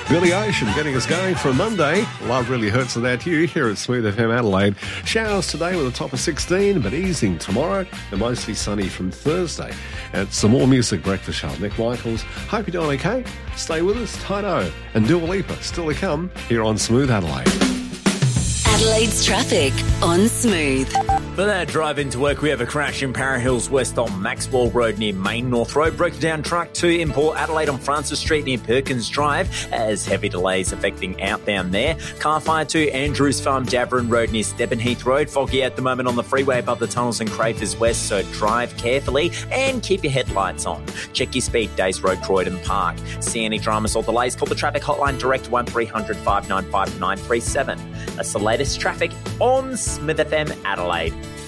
Billy Ocean getting us going for a Monday. Love really hurts without you here at Smooth FM Adelaide. Showers today with a top of 16, but easing tomorrow and mostly sunny from Thursday. And some more music breakfast show. Nick Michaels. Hope you're doing okay. Stay with us. Tydo and Dua Lipa still to come here on Smooth Adelaide. Adelaide's traffic on Smooth. For that drive into work, we have a crash in Para Hills West on Maxwell Road near Main North Road. Broken down truck 2 in Port Adelaide on Francis Street near Perkins Drive as heavy delays affecting outbound there. Car fire 2 Andrews Farm Davern Road near Stebenheath Road. Foggy at the moment on the freeway above the tunnels in Crafers West, so drive carefully and keep your headlights on. Check your speed, Days Road, Croydon Park. See any dramas or delays, call the traffic hotline direct 1300 595 937. That's the latest traffic on Smith FM Adelaide.